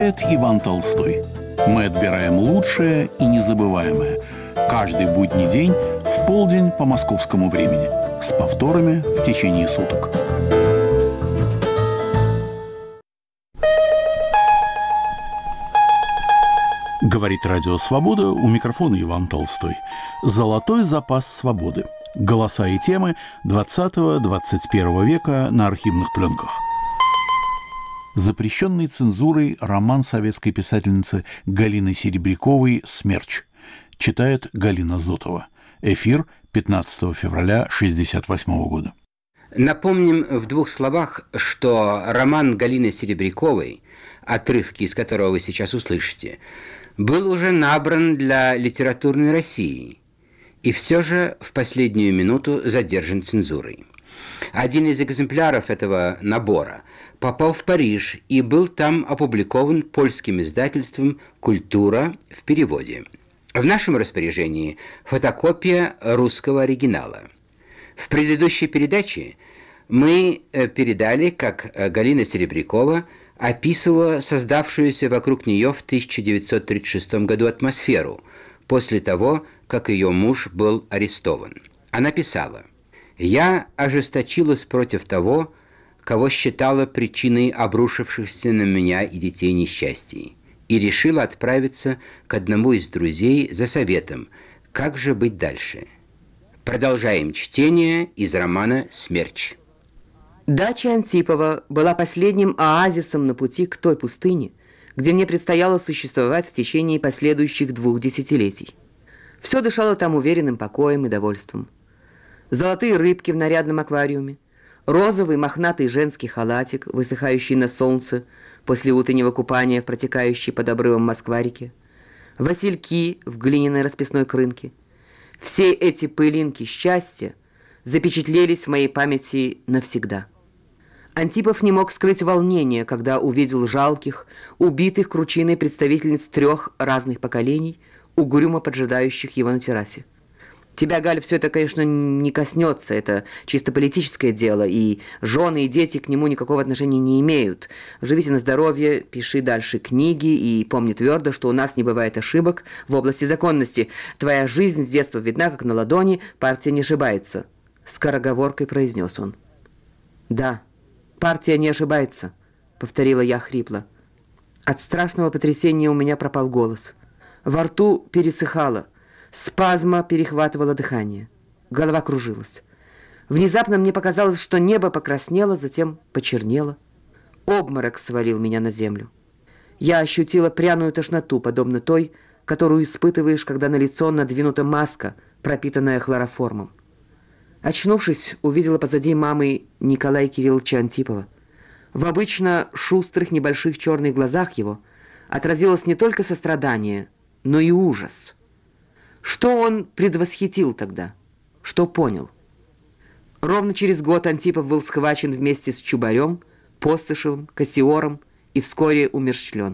Это Иван Толстой. Мы отбираем лучшее и незабываемое. Каждый будний день в полдень по московскому времени. С повторами в течение суток. Говорит Радио Свобода, у микрофона Иван Толстой. Золотой запас свободы. Голоса и темы 20-21 века на архивных пленках. Запрещенный цензурой роман советской писательницы Галины Серебряковой «Смерч». Читает Галина Зотова. Эфир 15 февраля 1968 года. Напомним в двух словах, что роман Галины Серебряковой, отрывки из которого вы сейчас услышите, был уже набран для литературной России и все же в последнюю минуту задержан цензурой. Один из экземпляров этого набора попал в Париж и был там опубликован польским издательством «Культура» в переводе. В нашем распоряжении фотокопия русского оригинала. В предыдущей передаче мы передали, как Галина Серебрякова описывала создавшуюся вокруг нее в 1936 году атмосферу после того, как ее муж был арестован. Она писала: «Я ожесточилась против того, кого считала причиной обрушившихся на меня и детей несчастий, и решила отправиться к одному из друзей за советом, как же быть дальше». Продолжаем чтение из романа «Смерч». Дача Антипова была последним оазисом на пути к той пустыне, где мне предстояло существовать в течение последующих 2 десятилетий. Все дышало там уверенным покоем и довольством. Золотые рыбки в нарядном аквариуме, розовый мохнатый женский халатик, высыхающий на солнце после утреннего купания в протекающей под обрывом Москва-реке, васильки в глиняной расписной крынке. Все эти пылинки счастья запечатлелись в моей памяти навсегда. Антипов не мог скрыть волнения, когда увидел жалких, убитых кручиной представительниц 3 разных поколений, угрюмо поджидающих его на террасе. Тебя, Галь, все это, конечно, не коснется, это чисто политическое дело, и жены и дети к нему никакого отношения не имеют. Живите на здоровье, пиши дальше книги и помни твердо, что у нас не бывает ошибок в области законности. Твоя жизнь с детства видна, как на ладони, партия не ошибается. Скороговоркой произнес он. «Да, партия не ошибается», — повторила я хрипло. От страшного потрясения у меня пропал голос. Во рту пересыхало. Спазма перехватывала дыхание. Голова кружилась. Внезапно мне показалось, что небо покраснело, затем почернело. Обморок свалил меня на землю. Я ощутила пряную тошноту, подобно той, которую испытываешь, когда на лицо надвинута маска, пропитанная хлороформом. Очнувшись, увидела позади мамы Николая Кирилловича Антипова. В обычно шустрых небольших черных глазах его отразилось не только сострадание, но и ужас. Что он предвосхитил тогда? Что понял? Ровно через год Антипов был схвачен вместе с Чубарем, Постышевым, Кассиором и вскоре умерщвлен.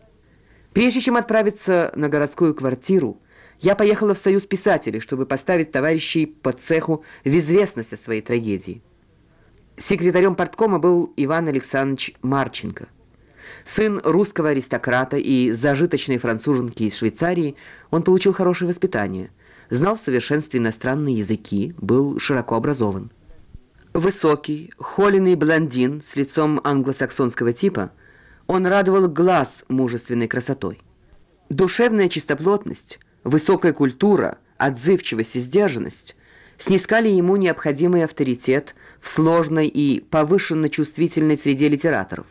Прежде чем отправиться на городскую квартиру, я поехала в Союз писателей, чтобы поставить товарищей по цеху в известность о своей трагедии. Секретарем парткома был Иван Александрович Марченко. Сын русского аристократа и зажиточной француженки из Швейцарии, он получил хорошее воспитание, знал в совершенстве иностранные языки, был широко образован. Высокий, холеный блондин с лицом англосаксонского типа, он радовал глаз мужественной красотой. Душевная чистоплотность, высокая культура, отзывчивость и сдержанность снискали ему необходимый авторитет в сложной и повышенно чувствительной среде литераторов.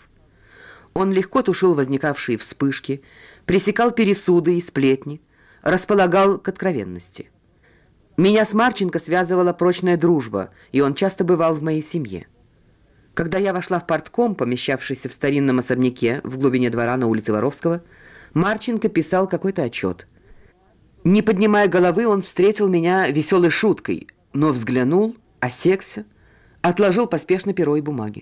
Он легко тушил возникавшие вспышки, пресекал пересуды и сплетни, располагал к откровенности. Меня с Марченко связывала прочная дружба, и он часто бывал в моей семье. Когда я вошла в партком, помещавшийся в старинном особняке в глубине двора на улице Воровского, Марченко писал какой-то отчет. Не поднимая головы, он встретил меня веселой шуткой, но взглянул, осекся, отложил поспешно перо и бумаги.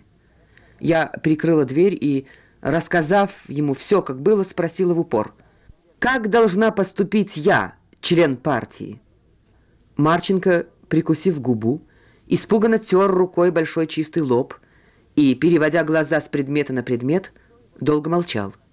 Я прикрыла дверь и, рассказав ему все, как было, спросила в упор: «Как должна поступить я, член партии?» Марченко, прикусив губу, испуганно тер рукой большой чистый лоб и, переводя глаза с предмета на предмет, долго молчал.